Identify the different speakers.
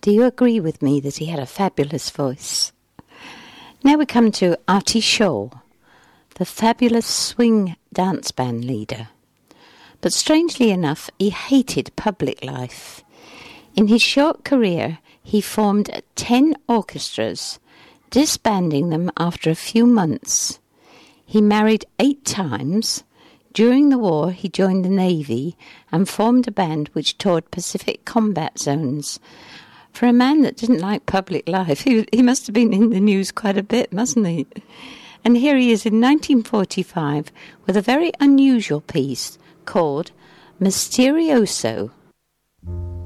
Speaker 1: Do you agree with me that he had a fabulous voice? Now we come to Artie Shaw, the fabulous swing dance band leader. But strangely enough, he hated public life. In his short career, he formed 10 orchestras, disbanding them after a few months. He married 8 times. During the war, he joined the Navy and formed a band which toured Pacific combat zones. For a man that didn't like public life, he must have been in the news quite a bit, mustn't he? And here he is in 1945 with a very unusual piece called Misterioso.